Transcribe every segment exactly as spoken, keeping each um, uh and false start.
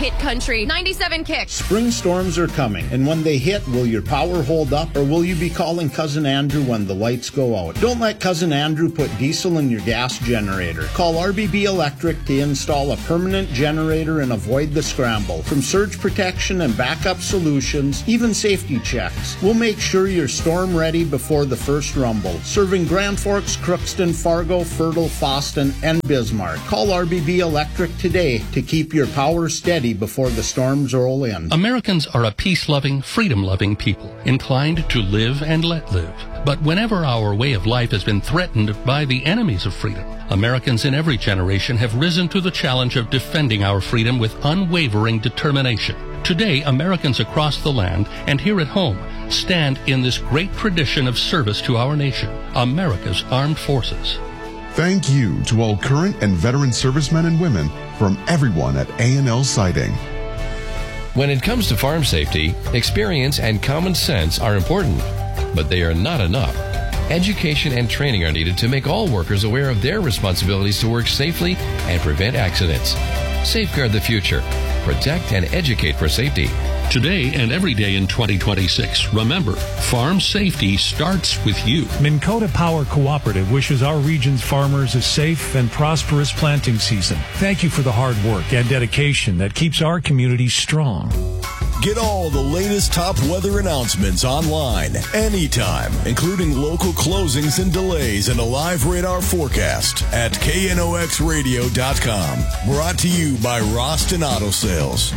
hit country. ninety-seven Kick. Spring storms are coming, and when they hit, will your power hold up, or will you be calling Cousin Andrew when the lights go out? Don't let Cousin Andrew put diesel in your gas generator. Call R B B Electric to install a permanent generator and avoid the scramble. From surge protection and backup solutions, even safety checks, we'll make sure you're storm ready before the first rumble. Serving Grand Forks, Crookston, Fargo, Fertile, Foston, and Bismarck. Call R B B Electric today to keep your power steady before the storms roll in. Americans are a peace-loving, freedom-loving people, inclined to live and let live. But whenever our way of life has been threatened by the enemies of freedom, Americans in every generation have risen to the challenge of defending our freedom with unwavering determination. Today, Americans across the land and here at home stand in this great tradition of service to our nation, America's Armed Forces. Thank you to all current and veteran servicemen and women from everyone at A and L Siding. When it comes to farm safety, experience and common sense are important, but they are not enough. Education and training are needed to make all workers aware of their responsibilities to work safely and prevent accidents. Safeguard the future. Protect and educate for safety. Today and every day in twenty twenty-six, remember, farm safety starts with you. Minn Kota Power Cooperative wishes our region's farmers a safe and prosperous planting season. Thank you for the hard work and dedication that keeps our community strong. Get all the latest top weather announcements online, anytime, including local closings and delays and a live radar forecast at K N O X radio dot com. Brought to you by Roston Auto Sales.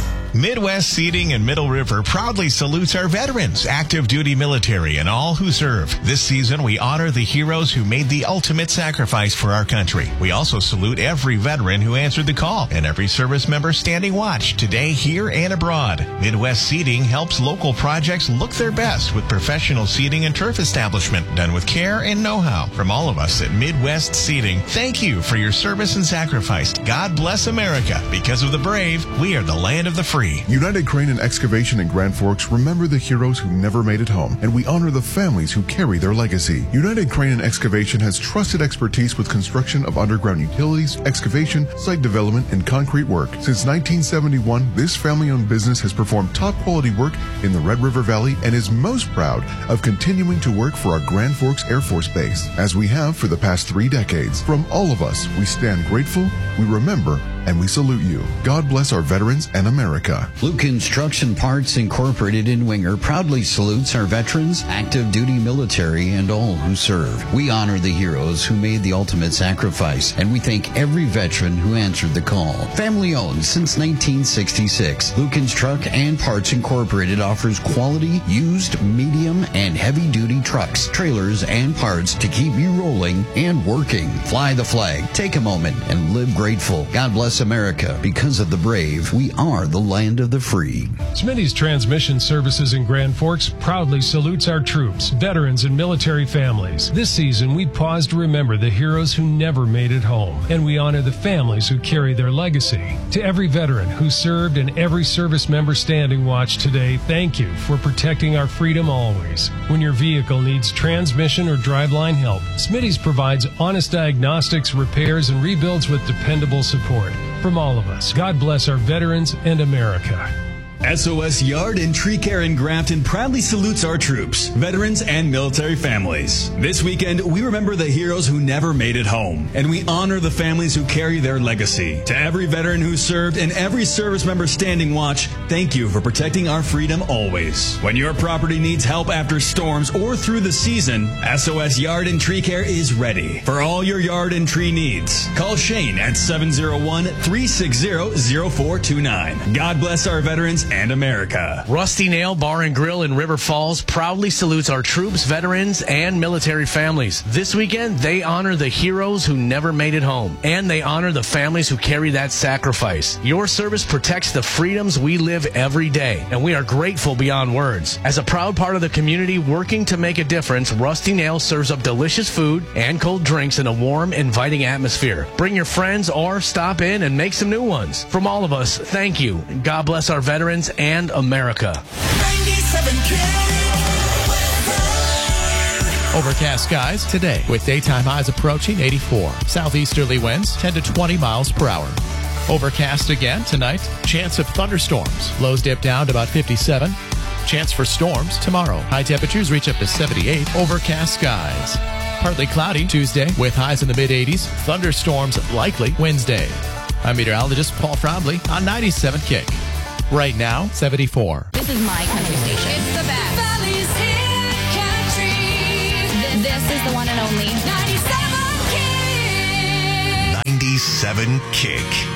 Midwest Seating in Middle River proudly salutes our veterans, active duty military, and all who serve. This season, we honor the heroes who made the ultimate sacrifice for our country. We also salute every veteran who answered the call and every service member standing watch today, here, and abroad. Midwest Seating helps local projects look their best with professional seating and turf establishment done with care and know-how. From all of us at Midwest Seating, thank you for your service and sacrifice. God bless America. Because of the brave, we are the land of the free. United Crane and Excavation in Grand Forks remember the heroes who never made it home, and we honor the families who carry their legacy. United Crane and Excavation has trusted expertise with construction of underground utilities, excavation, site development, and concrete work. Since nineteen seventy-one, this family-owned business has performed top-quality work in the Red River Valley and is most proud of continuing to work for our Grand Forks Air Force Base, as we have for the past three decades. From all of us, we stand grateful, we remember, and we salute you. God bless our veterans and America. Luke Construction Parts Incorporated in Winger proudly salutes our veterans, active duty military, and all who serve. We honor the heroes who made the ultimate sacrifice, and we thank every veteran who answered the call. Family owned since nineteen sixty-six, Lucan's Truck and Parts Incorporated offers quality, used, medium, and heavy duty trucks, trailers, and parts to keep you rolling and working. Fly the flag, take a moment, and live grateful. God bless America. Because of the brave, we are the land of the free. Smitty's Transmission Services in Grand Forks proudly salutes our troops, veterans, and military families. This season, we pause to remember the heroes who never made it home, and we honor the families who carry their legacy. To every veteran who served and every service member standing watch today, thank you for protecting our freedom always. When your vehicle needs transmission or driveline help, Smitty's provides honest diagnostics, repairs, and rebuilds with dependable support. From all of us, God bless our veterans and America. S O S Yard and Tree Care in Grafton proudly salutes our troops, veterans, and military families. This weekend, we remember the heroes who never made it home, and we honor the families who carry their legacy. To every veteran who served and every service member standing watch, thank you for protecting our freedom always. When your property needs help after storms or through the season, S O S Yard and Tree Care is ready. For all your yard and tree needs, call Shane at seven oh one, three six zero, zero four two nine. God bless our veterans and America. Rusty Nail Bar and Grill in River Falls proudly salutes our troops, veterans, and military families. This weekend, they honor the heroes who never made it home, and they honor the families who carry that sacrifice. Your service protects the freedoms we live every day, and we are grateful beyond words. As a proud part of the community working to make a difference, Rusty Nail serves up delicious food and cold drinks in a warm, inviting atmosphere. Bring your friends or stop in and make some new ones. From all of us, thank you. God bless our veterans and America. ninety-seven Overcast skies today with daytime highs approaching eighty-four. Southeasterly winds ten to twenty miles per hour. Overcast again tonight. Chance of thunderstorms. Lows dip down to about fifty-seven. Chance for storms tomorrow. High temperatures reach up to seventy-eight. Overcast skies. Partly cloudy Tuesday with highs in the mid-eighties. Thunderstorms likely Wednesday. I'm meteorologist Paul Frobley on ninety-seven Kick. Right now, seventy-four. This is my country station. It's the best. Valley's Hit Country. This is the one and only ninety-seven Kick. ninety-seven Kick.